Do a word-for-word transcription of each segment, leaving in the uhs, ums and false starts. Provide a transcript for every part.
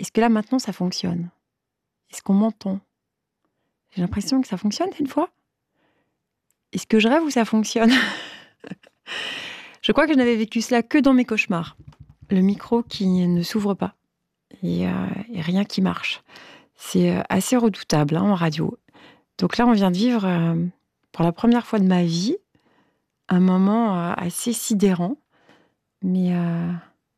Est-ce que là, maintenant, ça fonctionne? Est-ce qu'on m'entend? J'ai l'impression que ça fonctionne cette fois. Est-ce que je rêve ou ça fonctionne? Je crois que je n'avais vécu cela que dans mes cauchemars. Le micro qui ne s'ouvre pas et, euh, et rien qui marche. C'est euh, assez redoutable hein, en radio. Donc là, on vient de vivre, euh, pour la première fois de ma vie, un moment euh, assez sidérant. Mais euh,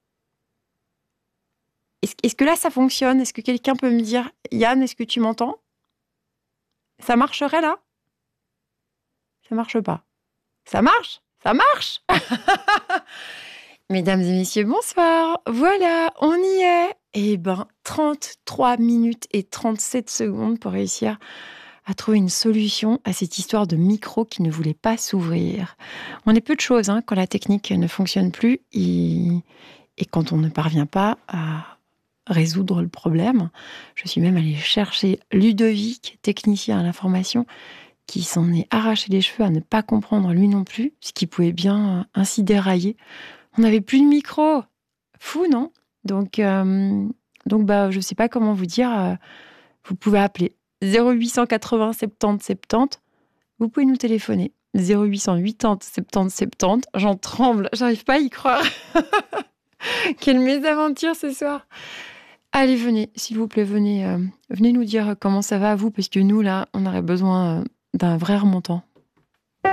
est-ce, est-ce que là, ça fonctionne? Est-ce que quelqu'un peut me dire, Yann, est-ce que tu m'entends? Ça marcherait là? Ça marche pas. Ça marche? Ça marche! Mesdames et messieurs, bonsoir. Voilà, on y est. Eh ben, trente-trois minutes et trente-sept secondes pour réussir à trouver une solution à cette histoire de micro qui ne voulait pas s'ouvrir. On est peu de choses hein, quand la technique ne fonctionne plus et, et quand on ne parvient pas à résoudre le problème. Je suis même allée chercher Ludovic, technicien à l'information, qui s'en est arraché les cheveux à ne pas comprendre lui non plus, ce qui pouvait bien ainsi dérailler. On n'avait plus de micro. Fou, non? Donc, euh, donc bah, je ne sais pas comment vous dire. Euh, vous pouvez appeler zéro huit cent quatre-vingts soixante-dix soixante-dix. Vous pouvez nous téléphoner. zéro huit cent quatre-vingts soixante-dix soixante-dix. J'en tremble. J'arrive pas à y croire. Quelle mésaventure ce soir. Allez, venez. S'il vous plaît, venez, euh, venez nous dire comment ça va à vous. Parce que nous, là, on aurait besoin euh, d'un vrai remontant.